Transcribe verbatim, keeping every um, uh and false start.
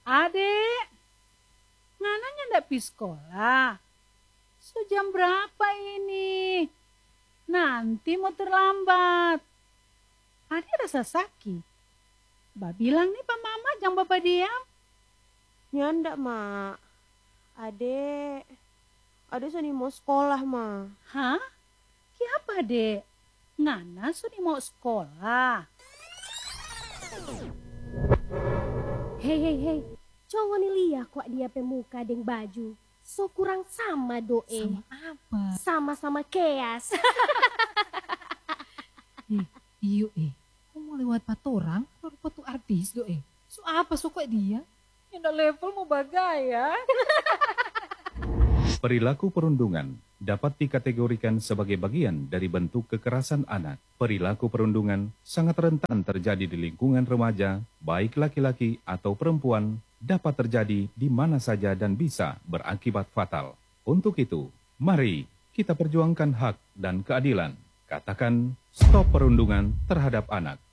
Adek, ngananya ndak pi sekolah? Sejam berapa ini? Nanti mau terlambat. Adek rasa sakit. Ba bilang nih Pak Mama jangan Bapak diam. Nyanda, Mak. Adek, adek suni mau sekolah, Ma. Hah? Kiapa, Dek? Ngana suni mau sekolah. Hei, hei, hei. Cowok nih lihat kok dia pemuka deng baju. So kurang sama doe. Sama apa? Sama-sama keas. eh, iyo eh. Kau mau lewat patorang? Rupa tuh artis do eh. So apa so kok dia? Yang level mau bagaya. Perilaku perundungan dapat dikategorikan sebagai bagian dari bentuk kekerasan anak. Perilaku perundungan sangat rentan terjadi di lingkungan remaja, baik laki-laki atau perempuan, dapat terjadi di mana saja dan bisa berakibat fatal. Untuk itu, mari kita perjuangkan hak dan keadilan. Katakan stop perundungan terhadap anak.